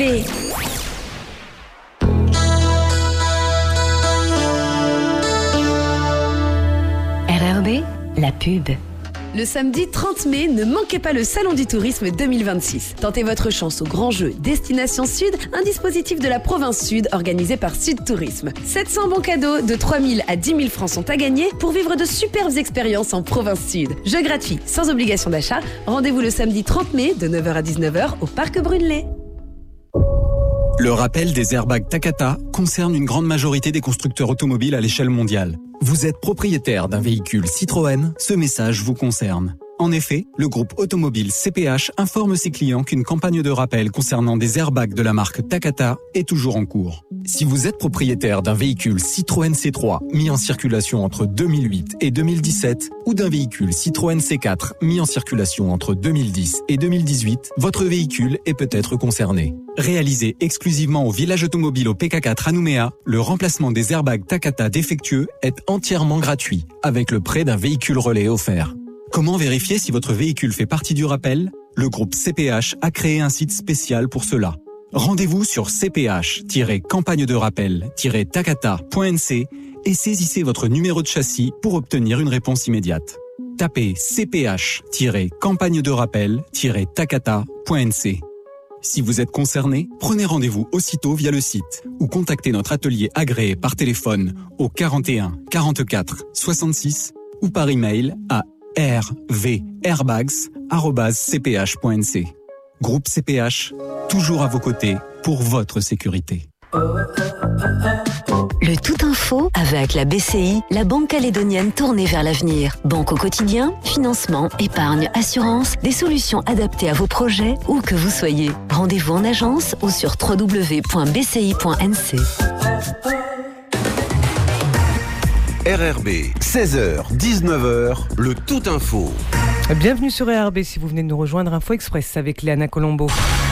RRB. RRB, la pub. Le samedi 30 mai, ne manquez pas le Salon du Tourisme 2026. Tentez votre chance au grand jeu Destination Sud, un dispositif de la province Sud organisé par Sud Tourisme. 700 bons cadeaux de 3 000 à 10 000 francs sont à gagner pour vivre de superbes expériences en province Sud. Jeux gratuits, sans obligation d'achat. Rendez-vous le samedi 30 mai de 9h à 19h au Parc Brunelay. Le rappel des airbags Takata concerne une grande majorité des constructeurs automobiles à l'échelle mondiale. Vous êtes propriétaire d'un véhicule Citroën, ce message vous concerne. En effet, le groupe automobile CPH informe ses clients qu'une campagne de rappel concernant des airbags de la marque Takata est toujours en cours. Si vous êtes propriétaire d'un véhicule Citroën C3 mis en circulation entre 2008 et 2017 ou d'un véhicule Citroën C4 mis en circulation entre 2010 et 2018, votre véhicule est peut-être concerné. Réalisé exclusivement au village automobile au PK4 à Nouméa, le remplacement des airbags Takata défectueux est entièrement gratuit, avec le prêt d'un véhicule relais offert. Comment vérifier si votre véhicule fait partie du rappel ? Le groupe CPH a créé un site spécial pour cela. Rendez-vous sur cph-campagne-de-rappel-takata.nc et saisissez votre numéro de châssis pour obtenir une réponse immédiate. Tapez cph-campagne-de-rappel-takata.nc. Si vous êtes concerné, prenez rendez-vous aussitôt via le site ou contactez notre atelier agréé par téléphone au 41 44 66 ou par email à rvairbags@cph.nc. Groupe CPH, toujours à vos côtés pour votre sécurité. Le Tout Info avec la BCI, la banque calédonienne tournée vers l'avenir. Banque au quotidien, financement, épargne, assurance, des solutions adaptées à vos projets où que vous soyez. Rendez-vous en agence ou sur www.bci.nc. RRB, 16h, 19h, le Tout Info. Bienvenue sur RRB si vous venez de nous rejoindre, Info Express avec Léana Colombo.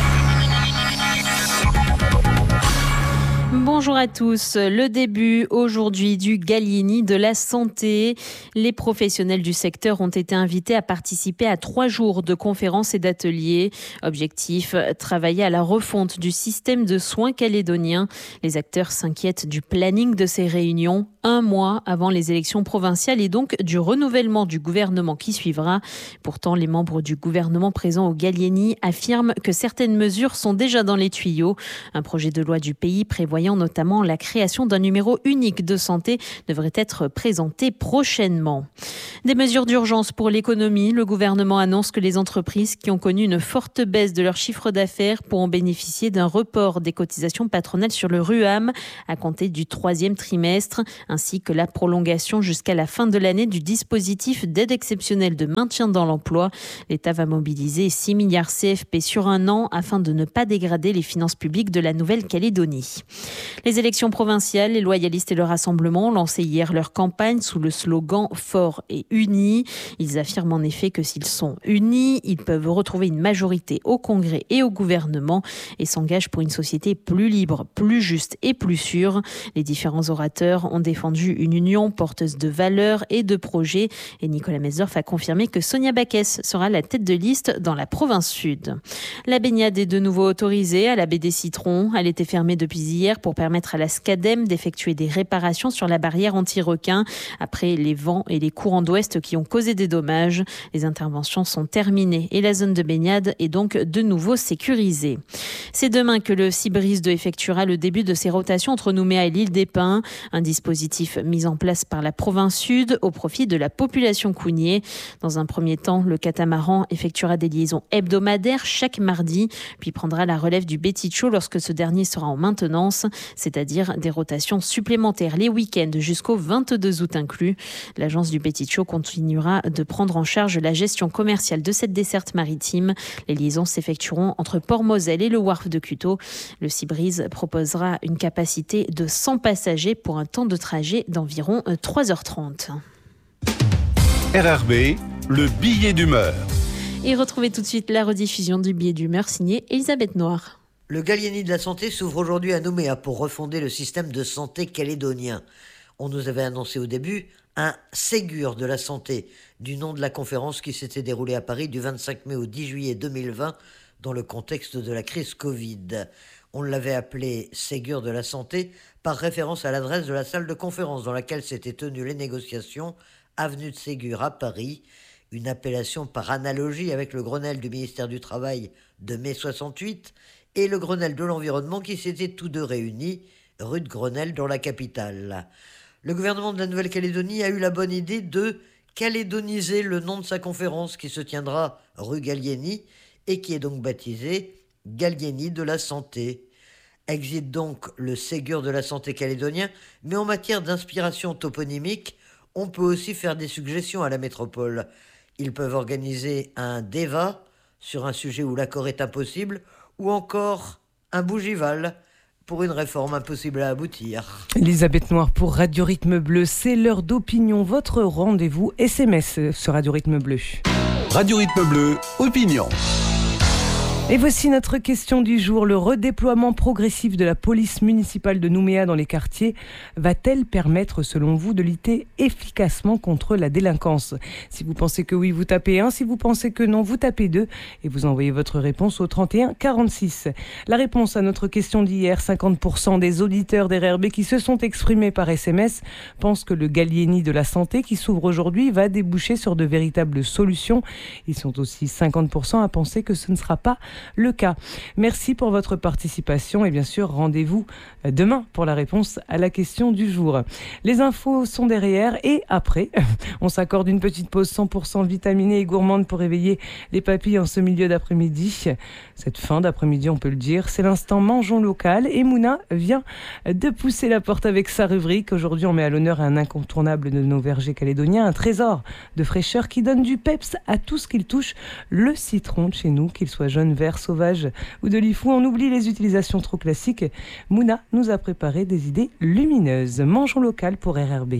Bonjour à tous. Le début aujourd'hui du Gallieni de la santé. Les professionnels du secteur ont été invités à participer à 3 jours de conférences et d'ateliers. Objectif, travailler à la refonte du système de soins calédonien. Les acteurs s'inquiètent du planning de ces réunions, 1 mois avant les élections provinciales et donc du renouvellement du gouvernement qui suivra. Pourtant, les membres du gouvernement présents au Gallieni affirment que certaines mesures sont déjà dans les tuyaux. Un projet de loi du pays prévoyant notamment la création d'un numéro unique de santé devrait être présenté prochainement. Des mesures d'urgence pour l'économie. Le gouvernement annonce que les entreprises qui ont connu une forte baisse de leur chiffre d'affaires pourront bénéficier d'un report des cotisations patronales sur le RUAM à compter du 3e trimestre, ainsi que la prolongation jusqu'à la fin de l'année du dispositif d'aide exceptionnelle de maintien dans l'emploi. L'État va mobiliser 6 milliards CFP sur 1 an afin de ne pas dégrader les finances publiques de la Nouvelle-Calédonie. Les élections provinciales, les loyalistes et le Rassemblement ont lancé hier leur campagne sous le slogan « Fort et unis ». Ils affirment en effet que s'ils sont unis, ils peuvent retrouver une majorité au Congrès et au gouvernement et s'engagent pour une société plus libre, plus juste et plus sûre. Les différents orateurs ont défendu une union porteuse de valeurs et de projets et Nicolas Mesdorf a confirmé que Sonia Baquès sera la tête de liste dans la province sud. La baignade est de nouveau autorisée à la baie des Citrons. Elle était fermée depuis hier pour permettre à la SCADEM d'effectuer des réparations sur la barrière anti-requins après les vents et les courants d'ouest qui ont causé des dommages. Les interventions sont terminées et la zone de baignade est donc de nouveau sécurisée. C'est demain que le Cibris 2 effectuera le début de ses rotations entre Nouméa et l'île des Pins, un dispositif mis en place par la province sud au profit de la population cougnier. Dans un premier temps, le catamaran effectuera des liaisons hebdomadaires chaque mardi, puis prendra la relève du Betty-Cho lorsque ce dernier sera en maintenance, c'est-à-dire des rotations supplémentaires les week-ends jusqu'au 22 août inclus. L'agence du Betty-Cho continuera de prendre en charge la gestion commerciale de cette desserte maritime. Les liaisons s'effectueront entre Port-Moselle et le Wharf de Cuteau. Le Cibris proposera une capacité de 100 passagers pour un temps de trajet d'environ 3h30. RRB, le billet d'humeur. Et retrouvez tout de suite la rediffusion du billet d'humeur signée Elisabeth Noir. Le Gallieni de la santé s'ouvre aujourd'hui à Nouméa pour refonder le système de santé calédonien. On nous avait annoncé au début un Ségur de la santé, du nom de la conférence qui s'était déroulée à Paris du 25 mai au 10 juillet 2020 dans le contexte de la crise Covid. On l'avait appelé Ségur de la santé par référence à l'adresse de la salle de conférence dans laquelle s'étaient tenues les négociations, avenue de Ségur à Paris, une appellation par analogie avec le Grenelle du ministère du Travail de mai 68 et le Grenelle de l'environnement qui s'étaient tous deux réunis rue de Grenelle dans la capitale. Le gouvernement de la Nouvelle-Calédonie a eu la bonne idée de calédoniser le nom de sa conférence qui se tiendra rue Gallieni et qui est donc baptisée Gallieni de la santé. Existe donc le Ségur de la santé calédonien, mais en matière d'inspiration toponymique, on peut aussi faire des suggestions à la métropole. Ils peuvent organiser un débat sur un sujet où l'accord est impossible, ou encore un bougival pour une réforme impossible à aboutir. Elisabeth Noir pour Radio Rythme Bleu, c'est l'heure d'opinion, votre rendez-vous SMS sur Radio Rythme Bleu. Radio Rythme Bleu, opinion. Et voici notre question du jour. Le redéploiement progressif de la police municipale de Nouméa dans les quartiers va-t-elle permettre, selon vous, de lutter efficacement contre la délinquance ? Si vous pensez que oui, vous tapez 1. Si vous pensez que non, vous tapez 2. Et vous envoyez votre réponse au 31 46. La réponse à notre question d'hier, 50% des auditeurs d'RRB qui se sont exprimés par SMS pensent que le Gallieni de la santé qui s'ouvre aujourd'hui va déboucher sur de véritables solutions. Ils sont aussi 50% à penser que ce ne sera pas le cas. Merci pour votre participation et bien sûr rendez-vous demain pour la réponse à la question du jour. Les infos sont derrière et après on s'accorde une petite pause 100% vitaminée et gourmande pour réveiller les papilles en ce milieu d'après-midi. Cette fin d'après-midi on peut le dire, c'est l'instant Mangeons local et Mouna vient de pousser la porte avec sa rubrique. Aujourd'hui on met à l'honneur un incontournable de nos vergers calédoniens, un trésor de fraîcheur qui donne du peps à tout ce qu'il touche, le citron de chez nous, qu'il soit jaune, vert, sauvage ou de l'ifou. On oublie les utilisations trop classiques. Mouna nous a préparé des idées lumineuses. Mangeons local pour RRB.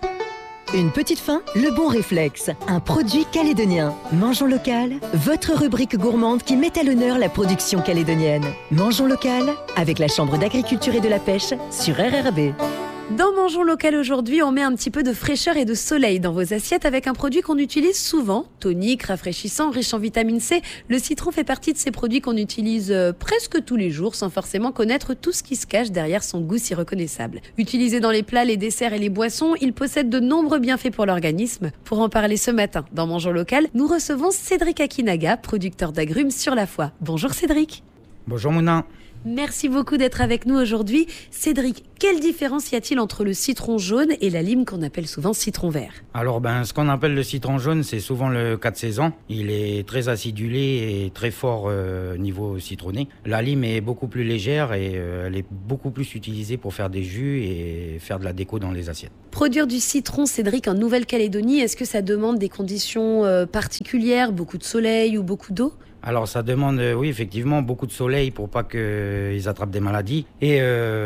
Une petite faim, le bon réflexe. Un produit calédonien. Mangeons local, votre rubrique gourmande qui met à l'honneur la production calédonienne. Mangeons local avec la Chambre d'agriculture et de la pêche sur RRB. Dans Mangeons local aujourd'hui, on met un petit peu de fraîcheur et de soleil dans vos assiettes avec un produit qu'on utilise souvent, tonique, rafraîchissant, riche en vitamine C. Le citron fait partie de ces produits qu'on utilise presque tous les jours sans forcément connaître tout ce qui se cache derrière son goût si reconnaissable. Utilisé dans les plats, les desserts et les boissons, il possède de nombreux bienfaits pour l'organisme. Pour en parler ce matin dans Mangeons local, nous recevons Cédric Akinaga, producteur d'agrumes sur la foi. Bonjour Cédric. Bonjour Mouna. Merci beaucoup d'être avec nous aujourd'hui. Cédric, quelle différence y a-t-il entre le citron jaune et la lime qu'on appelle souvent citron vert ? Alors ce qu'on appelle le citron jaune, c'est souvent le 4 saisons. Il est très acidulé et très fort niveau citronné. La lime est beaucoup plus légère et elle est beaucoup plus utilisée pour faire des jus et faire de la déco dans les assiettes. Produire du citron, Cédric, en Nouvelle-Calédonie, est-ce que ça demande des conditions particulières, beaucoup de soleil ou beaucoup d'eau ? Alors ça demande, oui, effectivement, beaucoup de soleil pour pas qu'ils attrapent des maladies. Et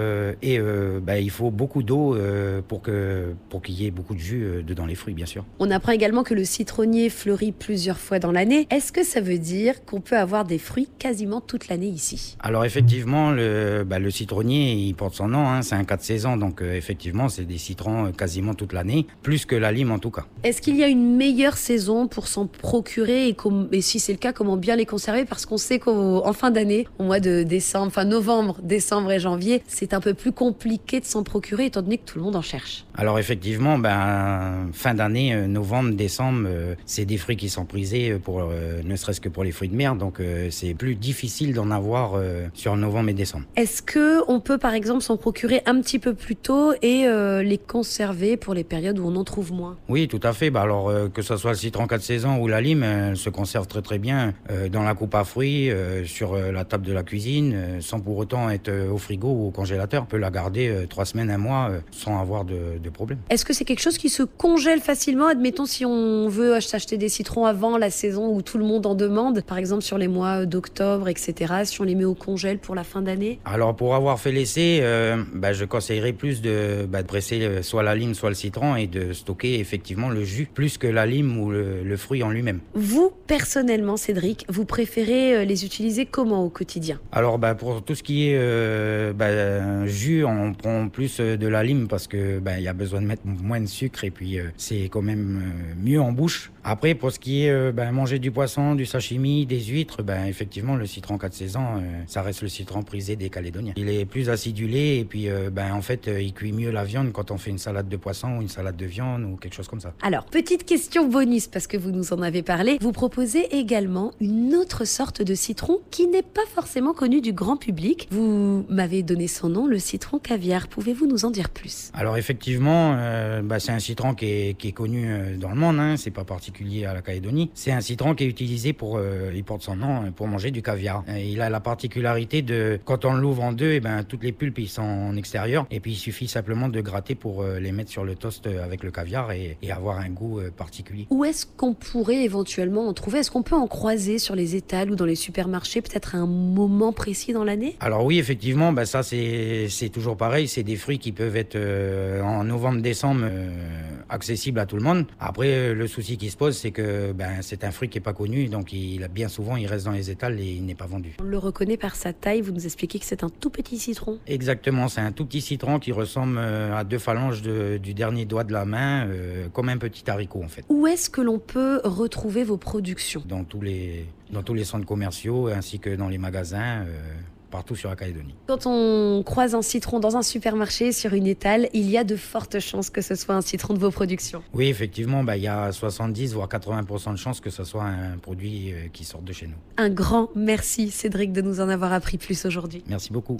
il faut beaucoup d'eau pour qu'il y ait beaucoup de jus dedans les fruits, bien sûr. On apprend également que le citronnier fleurit plusieurs fois dans l'année. Est-ce que ça veut dire qu'on peut avoir des fruits quasiment toute l'année ici ? Alors effectivement, le citronnier, il porte son nom, hein, c'est un 4 saisons. Donc effectivement, c'est des citrons quasiment toute l'année, plus que la lime en tout cas. Est-ce qu'il y a une meilleure saison pour s'en procurer et si c'est le cas, comment bien les conserver, parce qu'on sait qu'en fin d'année, au mois de décembre, enfin novembre, décembre et janvier, c'est un peu plus compliqué de s'en procurer étant donné que tout le monde en cherche. Alors effectivement, fin d'année, novembre, décembre, c'est des fruits qui sont prisés pour ne serait-ce que pour les fruits de mer, donc c'est plus difficile d'en avoir sur novembre et décembre. Est-ce que on peut par exemple s'en procurer un petit peu plus tôt et les conserver pour les périodes où on en trouve moins ? Oui, tout à fait. Alors que ce soit le citron 4 saisons ou la lime, elle se conserve très très bien dans la coupe à fruits, sur la table de la cuisine, sans pour autant être au frigo ou au congélateur. On peut la garder 3 semaines, 1 mois sans avoir de problème. Est-ce que c'est quelque chose qui se congèle facilement ? Admettons si on veut s'acheter des citrons avant la saison où tout le monde en demande, par exemple sur les mois d'octobre, etc., si on les met au congèle pour la fin d'année ? Alors pour avoir fait l'essai, je conseillerais plus de presser soit la lime, soit le citron et de stocker effectivement le jus, plus que la lime ou le fruit en lui-même. Vous, personnellement, Cédric, vous préférez les utiliser comment au quotidien ? Alors pour tout ce qui est jus, on prend plus de la lime parce que y a besoin de mettre moins de sucre et puis c'est quand même mieux en bouche. Après, pour ce qui est manger du poisson, du sashimi, des huîtres, effectivement, le citron 4 saisons, ça reste le citron prisé des Calédoniens. Il est plus acidulé et puis en fait, il cuit mieux la viande quand on fait une salade de poisson ou une salade de viande ou quelque chose comme ça. Alors, petite question bonus, parce que vous nous en avez parlé. Vous proposez également une autre sorte de citron qui n'est pas forcément connue du grand public. Vous m'avez donné son nom, le citron caviar. Pouvez-vous nous en dire plus ? Alors effectivement, c'est un citron qui est connu dans le monde, hein, c'est pas particulier à la Calédonie. C'est un citron qui est utilisé il porte son nom, pour manger du caviar. Et il a la particularité de, quand on l'ouvre en deux, toutes les pulpes ils sont en extérieur et puis il suffit simplement de gratter pour les mettre sur le toast avec le caviar et avoir un goût particulier. Où est-ce qu'on pourrait éventuellement en trouver ? Est-ce qu'on peut en croiser sur les étals ou dans les supermarchés, peut-être à un moment précis dans l'année ? Alors oui, effectivement, ça c'est toujours pareil, c'est des fruits qui peuvent être en novembre-décembre accessibles à tout le monde. Après, le souci qui se pose, c'est que c'est un fruit qui n'est pas connu, donc bien souvent il reste dans les étals et il n'est pas vendu. On le reconnaît par sa taille, vous nous expliquez que c'est un tout petit citron. Exactement, c'est un tout petit citron qui ressemble à 2 phalanges du dernier doigt de la main, comme un petit haricot en fait. Où est-ce que l'on peut retrouver vos productions ? Dans tous les centres commerciaux ainsi que dans les magasins. Partout sur la Calédonie. Quand on croise un citron dans un supermarché, sur une étale, il y a de fortes chances que ce soit un citron de vos productions. Oui, effectivement, il y a 70 voire 80% de chances que ce soit un produit qui sorte de chez nous. Un grand merci, Cédric, de nous en avoir appris plus aujourd'hui. Merci beaucoup.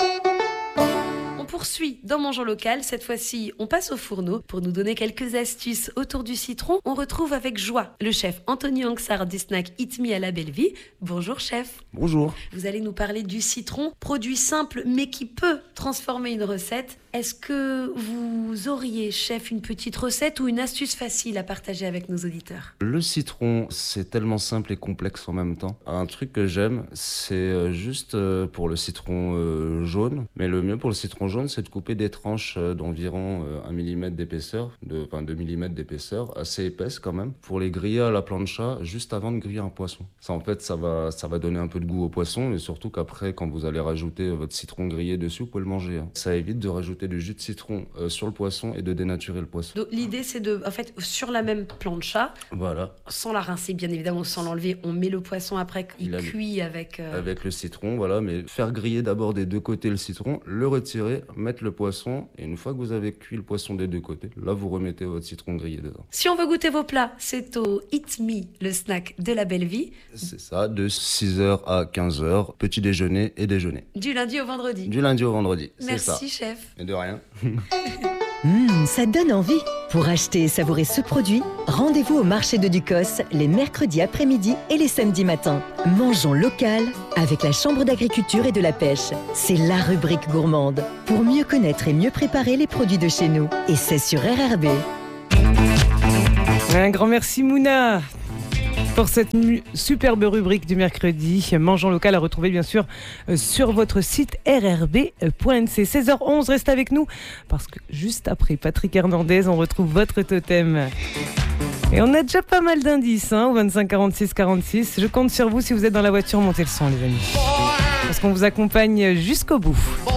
On poursuit dans Mangeons Local. Cette fois-ci, on passe au fourneau. Pour nous donner quelques astuces autour du citron, on retrouve avec joie le chef Anthony Angsar du snack Eat Me à la Belle Vie. Bonjour chef. Bonjour. Vous allez nous parler du citron, produit simple mais qui peut transformer une recette. Est-ce que vous auriez, chef, une petite recette ou une astuce facile à partager avec nos auditeurs ? Le citron, c'est tellement simple et complexe en même temps. Un truc que j'aime, c'est juste pour le citron jaune. Mais le mieux pour le citron jaune, c'est de couper des tranches d'environ 1 mm d'épaisseur, 2 mm d'épaisseur, assez épaisses quand même, pour les griller à la plancha juste avant de griller un poisson. Ça, en fait, ça va donner un peu de goût au poisson, et surtout qu'après, quand vous allez rajouter votre citron grillé dessus, vous pouvez le manger. Ça évite de rajouter du jus de citron sur le poisson et de dénaturer le poisson. Donc, l'idée, c'est de, en fait, sur la même plancha, voilà, sans la rincer, bien évidemment, sans l'enlever, on met le poisson après, il cuit avec le citron, voilà, mais faire griller d'abord des deux côtés le citron, le retirer, mettre le poisson, et une fois que vous avez cuit le poisson des deux côtés, là, vous remettez votre citron grillé dedans. Si on veut goûter vos plats, c'est au Eat Me, le snack de la Belle Vie. C'est ça, de 6h à 15h, petit déjeuner et déjeuner. Du lundi au vendredi. Du lundi au vendredi, c'est ça. Merci, chef. Et de rien. Ça donne envie. Pour acheter et savourer ce produit, rendez-vous au marché de Ducos les mercredis après-midi et les samedis matins. Mangeons local avec la Chambre d'agriculture et de la pêche. C'est la rubrique gourmande pour mieux connaître et mieux préparer les produits de chez nous. Et c'est sur RRB. Un grand merci Mouna pour cette superbe rubrique du mercredi. Mangeons local à retrouver bien sûr sur votre site rrb.nc. 16h11, reste avec nous parce que juste après Patrick Hernandez, on retrouve votre totem. Et on a déjà pas mal d'indices au 25 46 46. Je compte sur vous si vous êtes dans la voiture, montez le son les amis. Parce qu'on vous accompagne jusqu'au bout.